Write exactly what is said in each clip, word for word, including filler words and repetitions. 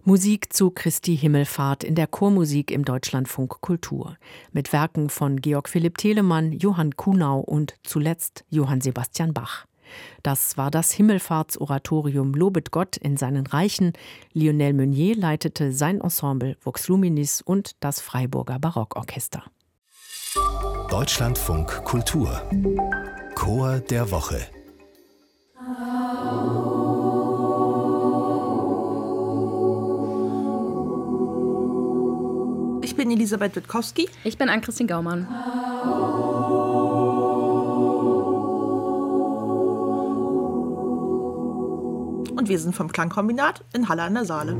Musik zu Christi Himmelfahrt in der Chormusik im Deutschlandfunk Kultur. Mit Werken von Georg Philipp Telemann, Johann Kuhnau und zuletzt Johann Sebastian Bach. Das war das Himmelfahrtsoratorium Lobet Gott in seinen Reichen. Lionel Meunier leitete sein Ensemble Vox Luminis und das Freiburger Barockorchester. Deutschlandfunk Kultur. Chor der Woche. Ich bin Elisabeth Witkowski. Ich bin Ann-Christine Gaumann. Und wir sind vom Klangkombinat in Halle an der Saale.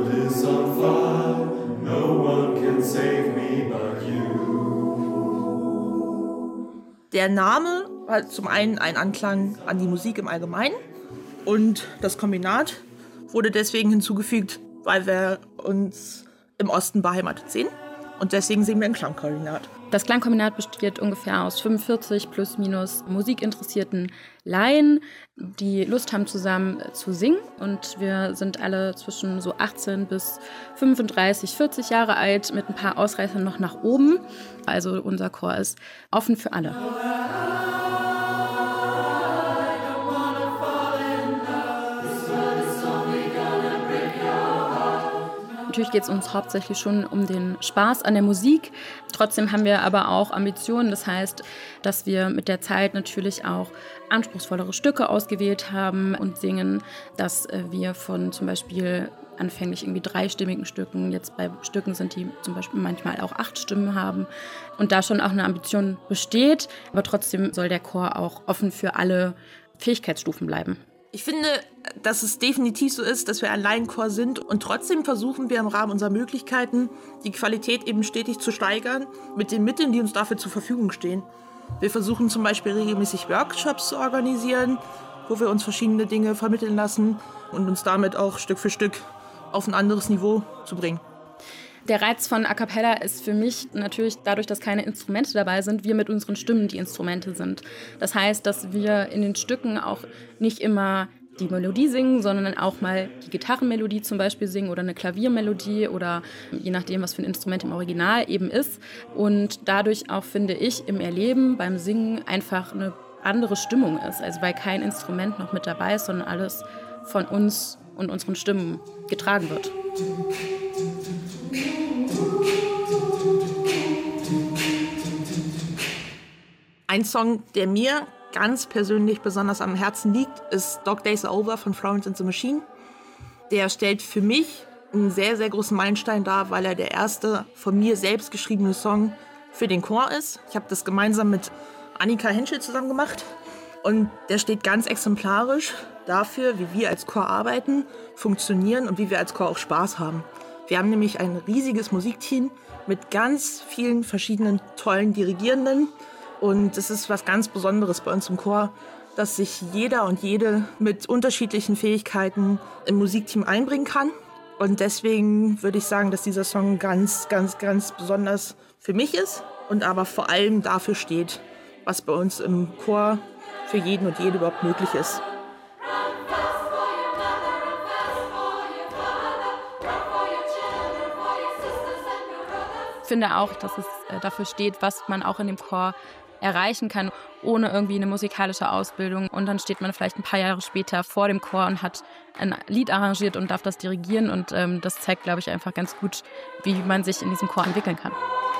Der Name hat zum einen einen Anklang an die Musik im Allgemeinen und das Kombinat wurde deswegen hinzugefügt, weil wir uns im Osten beheimatet sehen. Und deswegen singen wir ein Klangkombinat. Das Klangkombinat besteht ungefähr aus fünfundvierzig plus minus musikinteressierten Laien, die Lust haben, zusammen zu singen. Und wir sind alle zwischen so achtzehn bis fünfunddreißig, vierzig Jahre alt, mit ein paar Ausreißern noch nach oben. Also unser Chor ist offen für alle. Natürlich geht es uns hauptsächlich schon um den Spaß an der Musik. Trotzdem haben wir aber auch Ambitionen. Das heißt, dass wir mit der Zeit natürlich auch anspruchsvollere Stücke ausgewählt haben und singen, dass wir von zum Beispiel anfänglich irgendwie dreistimmigen Stücken, jetzt bei Stücken sind, die zum Beispiel manchmal auch acht Stimmen haben und da schon auch eine Ambition besteht. Aber trotzdem soll der Chor auch offen für alle Fähigkeitsstufen bleiben. Ich finde, dass es definitiv so ist, dass wir ein Laienchor sind und trotzdem versuchen wir im Rahmen unserer Möglichkeiten, die Qualität eben stetig zu steigern mit den Mitteln, die uns dafür zur Verfügung stehen. Wir versuchen zum Beispiel regelmäßig Workshops zu organisieren, wo wir uns verschiedene Dinge vermitteln lassen und uns damit auch Stück für Stück auf ein anderes Niveau zu bringen. Der Reiz von A Cappella ist für mich natürlich dadurch, dass keine Instrumente dabei sind, wir mit unseren Stimmen die Instrumente sind. Das heißt, dass wir in den Stücken auch nicht immer die Melodie singen, sondern auch mal die Gitarrenmelodie zum Beispiel singen oder eine Klaviermelodie oder je nachdem, was für ein Instrument im Original eben ist. Und dadurch auch, finde ich, im Erleben beim Singen einfach eine andere Stimmung ist. Also weil kein Instrument noch mit dabei ist, sondern alles von uns und unseren Stimmen getragen wird. Ein Song, der mir ganz persönlich besonders am Herzen liegt, ist Dog Days Are Over von Florence and the Machine. Der stellt für mich einen sehr, sehr großen Meilenstein dar, weil er der erste von mir selbst geschriebene Song für den Chor ist. Ich habe das gemeinsam mit Annika Henschel zusammen gemacht und der steht ganz exemplarisch dafür, wie wir als Chor arbeiten, funktionieren und wie wir als Chor auch Spaß haben. Wir haben nämlich ein riesiges Musikteam mit ganz vielen verschiedenen tollen Dirigierenden. Und es ist was ganz Besonderes bei uns im Chor, dass sich jeder und jede mit unterschiedlichen Fähigkeiten im Musikteam einbringen kann. Und deswegen würde ich sagen, dass dieser Song ganz, ganz, ganz besonders für mich ist und aber vor allem dafür steht, was bei uns im Chor für jeden und jede überhaupt möglich ist. Ich finde auch, dass es dafür steht, was man auch in dem Chor erreichen kann, ohne irgendwie eine musikalische Ausbildung. Und dann steht man vielleicht ein paar Jahre später vor dem Chor und hat ein Lied arrangiert und darf das dirigieren. Und ähm, das zeigt, glaube ich, einfach ganz gut, wie man sich in diesem Chor entwickeln kann.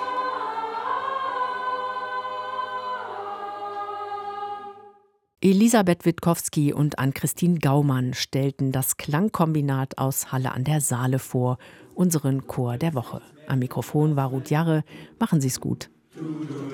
Elisabeth Witkowski und Ann-Christine Gaumann stellten das Klangkombinat aus Halle an der Saale vor, unseren Chor der Woche. Am Mikrofon war Ruth Jarre. Machen Sie's gut.